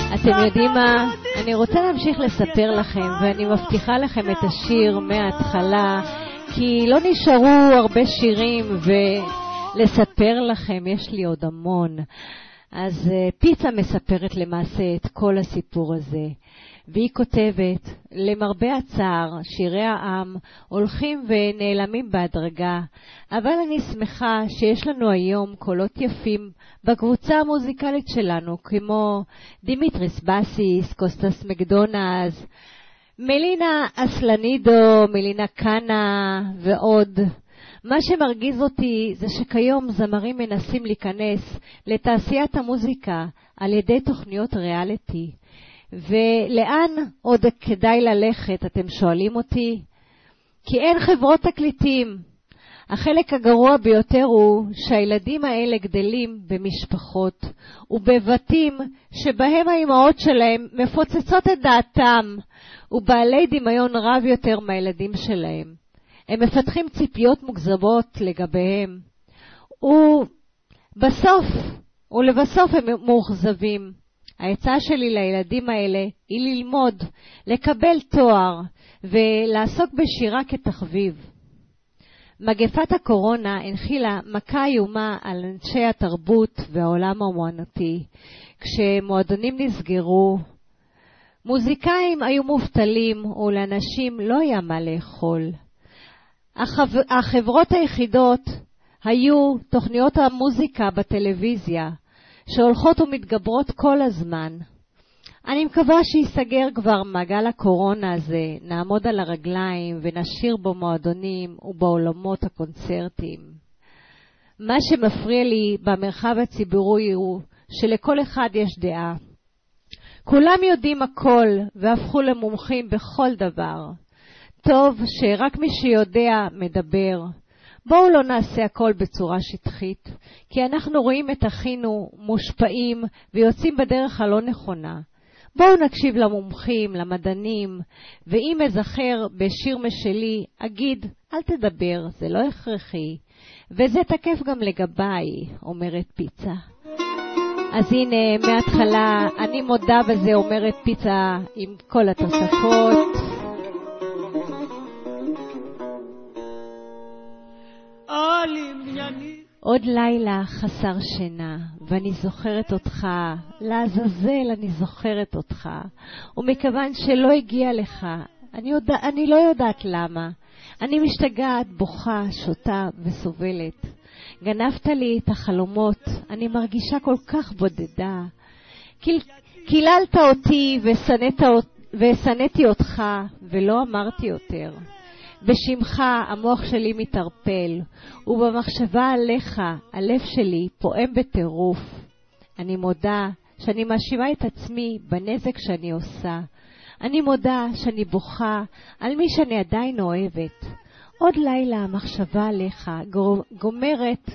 אתם יודעים מה? אני רוצה להמשיך לספר לכם, ואני מבטיחה לכם את השיר מההתחלה, כי לא נשארו הרבה שירים ולספר לכם, יש לי עוד המון. אז פיצה מספרת למעשה את כל הסיפור הזה, והיא כותבת, למרבה הצער, שירי העם הולכים ונעלמים בהדרגה, אבל אני שמחה שיש לנו היום קולות יפים בקבוצה המוזיקלית שלנו, כמו דימיטריס בסיס, קוסטס מקדונז, מלינה אסלנידו, מלינה קאנה ועוד. מה שמרגיז אותי זה שכיום זמרים מנסים להיכנס לתעשיית המוזיקה על ידי תוכניות ריאליטי. ולאן עוד כדאי ללכת, אתם שואלים אותי? כי אין חברות תקליטים. החלק הגרוע ביותר הוא שהילדים האלה גדלים במשפחות ובבתים שבהם האימהות שלהם מפוצצות את דעתם ובעלי דמיון רב יותר מהילדים שלהם. הם מפתחים ציפיות מוגזמות לגביהם ולבסוף הם מאוכזבים. העצה שלי לילדים האלה היא ללמוד, לקבל תואר ולעסוק בשירה כתחביב. מגפת הקורונה הנחילה מכה איומה על אנשי התרבות והעולם האומנותי. כשמועדונים נסגרו, מוזיקאים היו מובטלים ולאנשים לא היה מה לאכול. החברות היחידות היו תוכניות המוזיקה בטלוויזיה, שהולכות ומתגברות כל הזמן. אני מקווה שיסגר כבר מעגל הקורונה הזה, נעמוד על הרגליים ונשיר במועדונים ובעולמות הקונצרטים. מה שמפריע לי במרחב הציבורי הוא שלכל אחד יש דעה. כולם יודעים הכל והפכו למומחים בכל דבר. טוב שרק מי שיודע מדבר. בואו לא נעשה הכל בצורה שטחית, כי אנחנו רואים את אחינו מושפעים ויוצאים בדרך הלא נכונה. בואו נקשיב למומחים, למדענים, ואם אזכר בשיר משלי, אגיד, אל תדבר, זה לא הכרחי. וזה תקף גם לגביי, אומרת פיצה. אז הנה, מההתחלה, אני מודה בזה, אומרת פיצה עם כל התוספות. עוד לילה חסר שינה, ואני זוכרת אותך, לעזאזל אני זוכרת אותך, ומכיוון שלא הגיע לך, אני לא יודעת למה, אני משתגעת, בוכה, שותה וסובלת. גנבת לי את החלומות, אני מרגישה כל כך בודדה. קיללת אותי ושנאתי אותך, ולא אמרתי יותר. בשמך המוח שלי מתערפל, ובמחשבה עליך הלב שלי פועם בטירוף. אני מודה שאני מאשימה את עצמי בנזק שאני עושה. אני מודה שאני בוכה על מי שאני עדיין אוהבת. עוד לילה המחשבה עליך גומרת